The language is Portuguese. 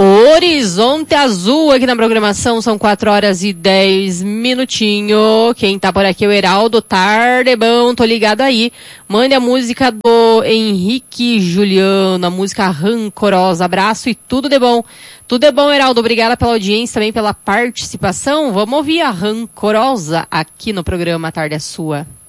Horizonte Azul aqui na programação, são 4h10. Quem tá por aqui é o Heraldo Tardebão, tô ligado aí. Mande a música do Henrique Juliano, a música Rancorosa. Abraço e tudo de bom. Tudo de bom, Heraldo. Obrigada pela audiência, também pela participação. Vamos ouvir a Rancorosa aqui no programa A Tarde é Sua.